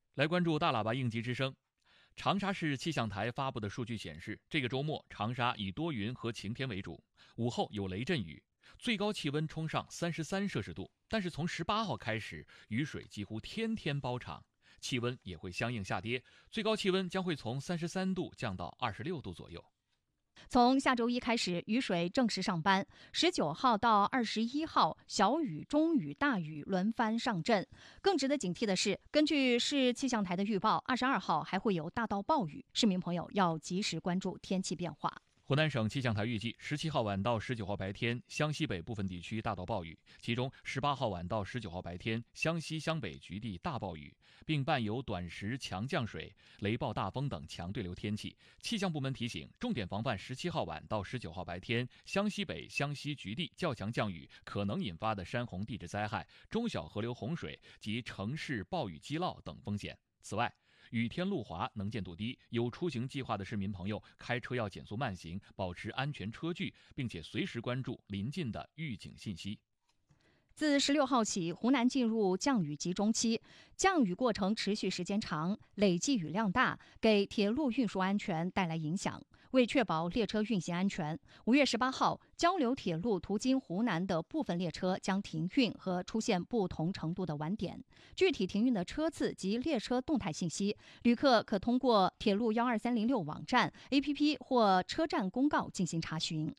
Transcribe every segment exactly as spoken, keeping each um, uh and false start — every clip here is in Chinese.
来关注大喇叭应急之声。长沙市气象台发布的数据显示，这个周末长沙以多云和晴天为主，午后有雷阵雨，最高气温冲上三十三摄氏度。但是从十八号开始，雨水几乎天天包场，气温也会相应下跌，最高气温将会从三十三度降到二十六度左右。 从下周一开始，雨水正式上班。十九号到二十一号，小雨、中雨、大雨轮番上阵。更值得警惕的是，根据市气象台的预报，二十二号还会有大到暴雨，市民朋友要及时关注天气变化。 湖南省气象台预计，十七号晚到十九号白天，湘西北部分地区大到暴雨，其中十八号晚到十九号白天，湘西湘北局地大暴雨，并伴有短时强降水、雷暴大风等强对流天气。气象部门提醒，重点防范十七号晚到十九号白天，湘西北、湘西局地较强降雨可能引发的山洪地质灾害、中小河流洪水及城市暴雨积涝等风险。此外，雨天路滑，能见度低，有出行计划的市民朋友，开车要减速慢行，保持安全车距，并且随时关注临近的预警信息。 自十六号起，湖南进入降雨集中期，降雨过程持续时间长，累计雨量大，给铁路运输安全带来影响。为确保列车运行安全，五月十八号，交流铁路途经湖南的部分列车将停运和出现不同程度的晚点。具体停运的车次及列车动态信息，旅客可通过铁路幺二三零六网站、A P P 或车站公告进行查询。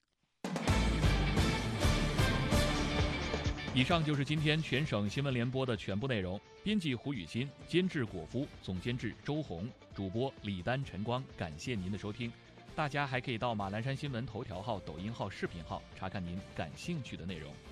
以上就是今天全省新闻联播的全部内容。编辑胡雨欣，监制果夫，总监制周红，主播李丹、陈光。感谢您的收听。大家还可以到马栏山新闻头条号、抖音号、视频号查看您感兴趣的内容。